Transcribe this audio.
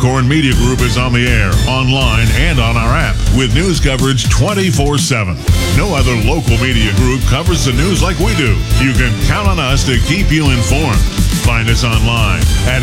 Buckhorn Media Group is on the air, online, and on our app with news coverage 24/7. No other local media group covers the news like we do. You can count on us to keep you informed. Find us online at